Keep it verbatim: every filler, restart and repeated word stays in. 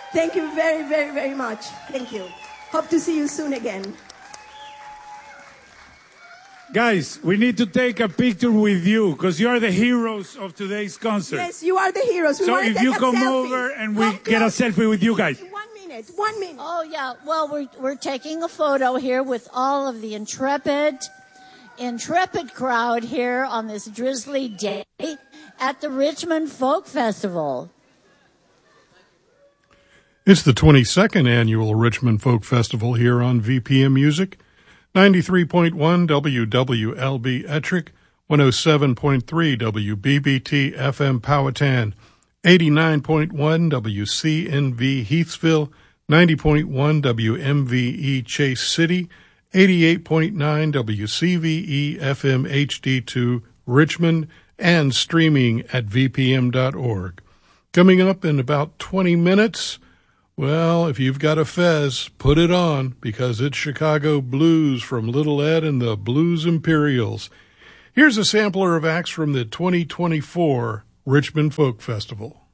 Thank you very, very, very much. Thank you. Hope to see you soon again. Guys, we need to take a picture with you because you are the heroes of today's concert. Yes, you are the heroes. We so want to if take you a come selfie. over and we Come get a close. selfie with you guys. One minute, one minute. Oh, yeah. Well, we're, we're taking a photo here with all of the intrepid, intrepid crowd here on this drizzly day at the Richmond Folk Festival. It's the twenty-second annual Richmond Folk Festival here on V P M Music. ninety-three point one W W L B Ettrick, one oh seven point three W B B T F M Powhatan, eighty-nine point one W C N V Heathsville, ninety point one W M V E Chase City, eighty-eight point nine W C V E F M H D two Richmond, and streaming at v p m dot org. Coming up in about twenty minutes, well, if you've got a fez, put it on, because it's Chicago Blues from Little Ed and the Blues Imperials. Here's a sampler of acts from the twenty twenty-four Richmond Folk Festival.